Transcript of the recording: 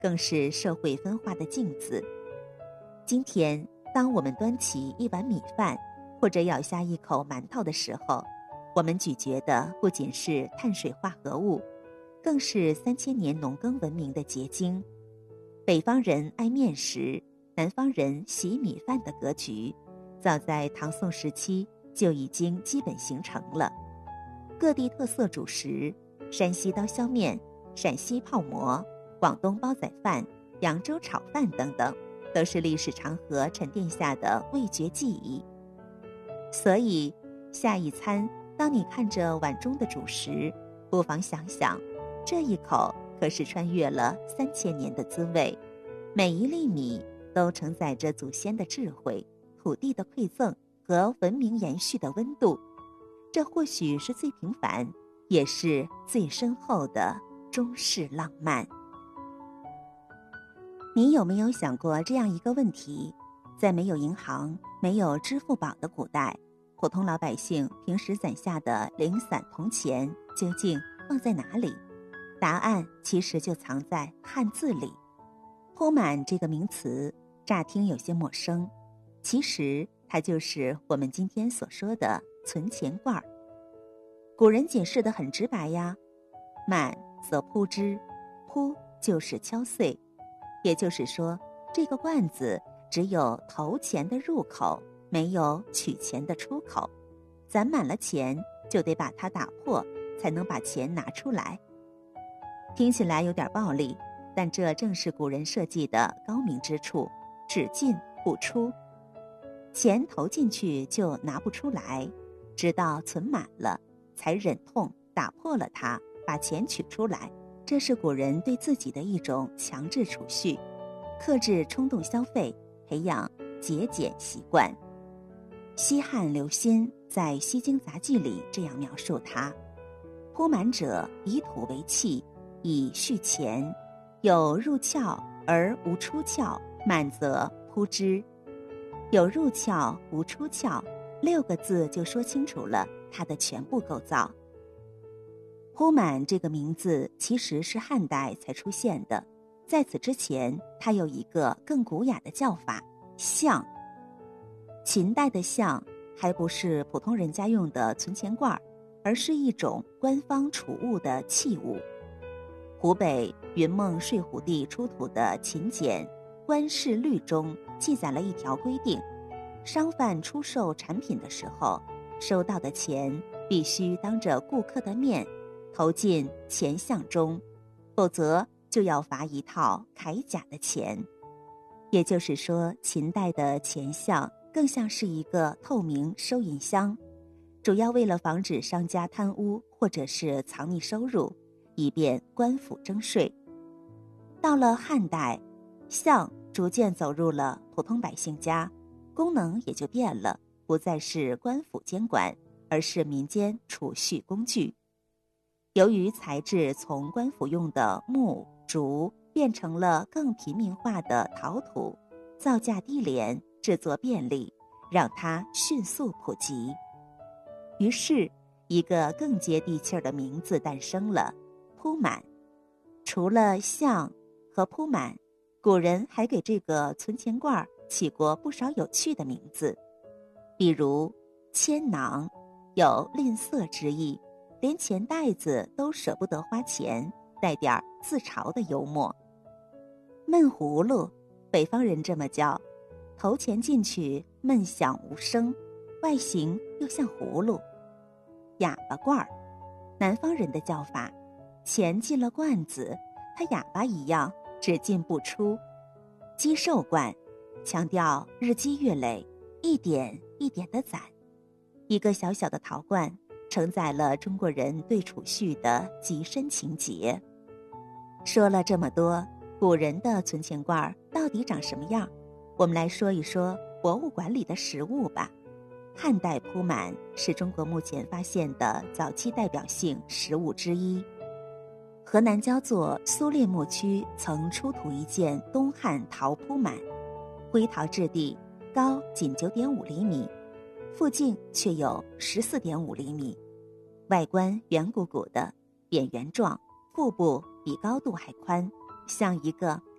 更是社会分化的镜子。今天，当我们端起一碗米饭，或者咬下一口馒头的时候，我们咀嚼的不仅是碳水化合物，更是3000年农耕文明的结晶。北方人爱面食，南方人喜米饭的格局，早在唐宋时期就已经基本形成了。各地特色主食，山西刀削面、陕西泡馍、广东煲仔饭、扬州炒饭等等，都是历史长河沉淀下的味觉记忆。所以，下一餐，当你看着碗中的主食，不妨想想，这一口可是穿越了3000年的滋味，每一粒米都承载着祖先的智慧、土地的馈赠和文明延续的温度。这或许是最平凡，也是最深厚的中式浪漫。你有没有想过这样一个问题？在没有银行、没有支付宝的古代，普通老百姓平时攒下的零散铜钱究竟放在哪里？答案其实就藏在汉字里。铺满这个名词乍听有些陌生，其实它就是我们今天所说的存钱罐。古人解释得很直白呀，满则铺之，铺就是敲碎，也就是说，这个罐子只有投钱的入口，没有取钱的出口。攒满了钱，就得把它打破，才能把钱拿出来。听起来有点暴力，但这正是古人设计的高明之处，只进不出。钱投进去就拿不出来，直到存满了，才忍痛打破了它，把钱取出来。这是古人对自己的一种强制储蓄，克制冲动消费，培养节俭习惯。西汉刘歆在《西京杂记》里这样描述它：铺满者，以土为器，以蓄钱，有入窍而无出窍，满则铺之。有入窍无出窍，6个字就说清楚了它的全部构造。铺满这个名字其实是汉代才出现的，在此之前，它有一个更古雅的叫法——相。秦代的相还不是普通人家用的存钱罐，而是一种官方储物的器物。湖北云梦睡虎地出土的秦简《官事律》中记载了一条规定：商贩出售产品的时候，收到的钱必须当着顾客的面投进钱相中，否则就要罚一套铠甲的钱。也就是说，秦代的钱相更像是一个透明收银箱，主要为了防止商家贪污或者是藏匿收入，以便官府征税。到了汉代，相逐渐走入了普通百姓家，功能也就变了，不再是官府监管，而是民间储蓄工具。由于材质从官府用的木、竹变成了更平民化的陶土，造价低廉，制作便利，让它迅速普及。于是，一个更接地气儿的名字诞生了——铺满。除了相和铺满，古人还给这个存钱罐起过不少有趣的名字，比如铅囊，有吝啬之意，连钱袋子都舍不得花钱，带点自嘲的幽默。闷葫芦，北方人这么叫，投钱进去闷响无声，外形又像葫芦。哑巴罐，南方人的叫法，钱进了罐子，它哑巴一样只进不出。积寿罐，强调日积月累，一点一点的攒。一个小小的陶罐，承载了中国人对储蓄的极深情结。说了这么多，古人的存钱罐到底长什么样？我们来说一说博物馆里的实物吧。汉代铺满是中国目前发现的早期代表性实物之一。河南焦作苏烈墓区曾出土一件东汉陶铺满，灰陶质地，高仅9.5厘米，腹径却有14.5厘米，外观圆鼓鼓的，扁圆状，腹部比高度还宽，像一个